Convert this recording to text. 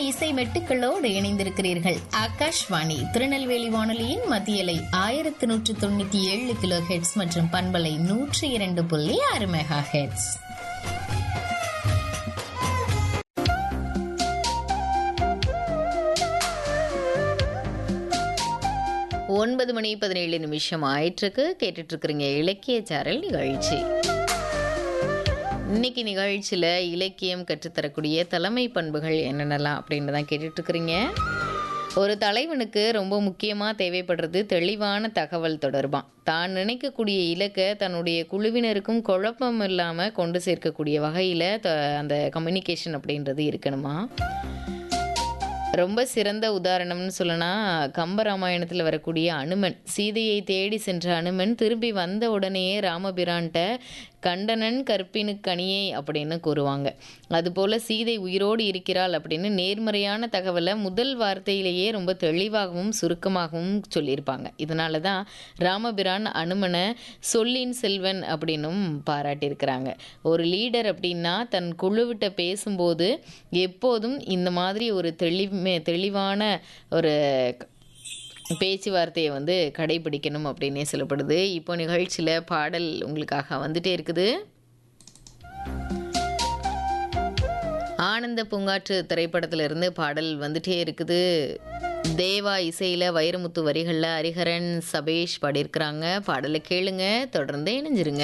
இசை மெட்டுக்களோடு இணைந்திருக்கிறீர்கள். ஆகாஷ்வாணி திருநெல்வேலி வானொலியின் மத்தியலை 1197 கிலோ ஹெட்ஸ் மற்றும் பண்பலை 102.6 மெகா ஹெட்ஸ். ஒன்பது மணி 17 ஆயிற்றுக்கு கேட்டுட்டு இருக்கிறீங்க இலக்கிய சாரல் நிகழ்ச்சி. இன்னைக்கு நிகழ்ச்சியில் இலக்கியம் கற்றுத்தரக்கூடிய தலைமை பண்புகள் என்னென்னலாம் அப்படின்னு தான் கேட்டுட்ருக்குறீங்க. ஒரு தலைவனுக்கு ரொம்ப முக்கியமாக தேவைப்படுறது தெளிவான தகவல் தொடர்பான். தான் நினைக்கக்கூடிய இலக்கை தன்னுடைய குழுவினருக்கும் குழப்பம் இல்லாமல் கொண்டு சேர்க்கக்கூடிய வகையில் அந்த கம்யூனிகேஷன் அப்படின்றது இருக்கணுமா. ரொம்ப சிறந்த உதாரணம்னு சொல்லனா கம்பராமாயணத்தில் வரக்கூடிய அனுமன். சீதையை தேடி சென்ற அனுமன் திரும்பி வந்த உடனேயே ராமபிரான்ட்ட கண்டனன் கற்பினுக்கணியை அப்படின்னு கூறுவாங்க. அதுபோல் சீதை உயிரோடு இருக்கிறாள் அப்படின்னு நேர்மறையான தகவலை முதல் வார்த்தையிலேயே ரொம்ப தெளிவாகவும் சுருக்கமாகவும் சொல்லியிருப்பாங்க. இதனால தான் ராமபிரான் அனுமனை சொல்லின் செல்வன் அப்படின்னும் பாராட்டியிருக்கிறாங்க. ஒரு லீடர் அப்படின்னா தன் குழுவிட்ட பேசும்போது எப்போதும் இந்த மாதிரி ஒரு தெளிவான ஒரு பேச்சுவார்த்தையை கடைபிடிக்கணும் அப்படின்னே சொல்லப்படுது. இப்போ நிகழ்ச்சியில் பாடல் உங்களுக்காக வந்துட்டே இருக்குது. ஆனந்த பூங்காற்று திரைப்படத்திலிருந்து பாடல் வந்துட்டே இருக்குது. தேவா இசையில் வைரமுத்து வரிகளில் ஹரிஹரன் சபேஷ் பாடியிருக்கிறாங்க. பாடலை கேளுங்க, தொடர்ந்து இணைஞ்சிருங்க.